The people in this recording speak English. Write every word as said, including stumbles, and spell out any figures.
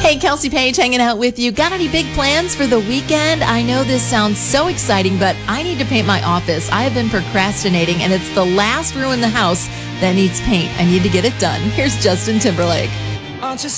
Hey, Kelsey Page hanging out with you. Got any big plans for the weekend? I know this sounds so exciting, but I need to paint my office. I have been procrastinating, and it's the last room in the house that needs paint. I need to get it done. Here's Justin Timberlake.